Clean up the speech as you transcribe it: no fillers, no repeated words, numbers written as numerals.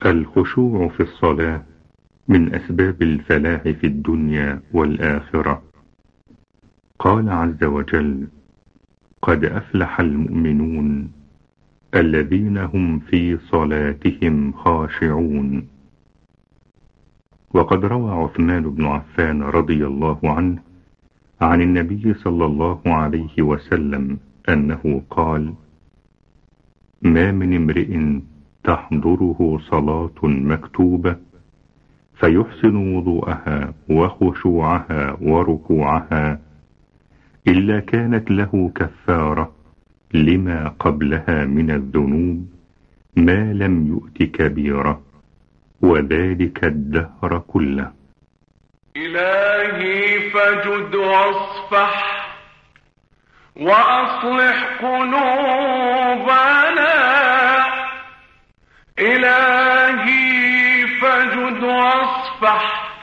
الخشوع في الصلاة من أسباب الفلاح في الدنيا والآخرة. قال عز وجل: قد أفلح المؤمنون الذين هم في صلاتهم خاشعون. وقد روى عثمان بن عفان رضي الله عنه عن النبي صلى الله عليه وسلم أنه قال: ما من امرئ تحضره صلاة مكتوبة فيحسن وضوءها وخشوعها وركوعها إلا كانت له كفارة لما قبلها من الذنوب ما لم يؤت كبيرة، وذلك الدهر كله. إلهي فجد واصفح وأصلح قلوبنا، إلهي فجد واصفح